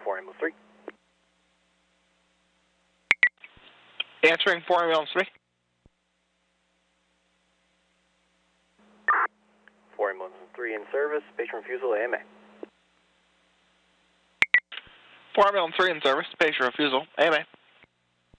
4 ambulance 3. Answering 4 ambulance 3. 4 ambulance 3 in service. Patient refusal AMA. 4 ambulance 3 in service. Patient refusal AMA.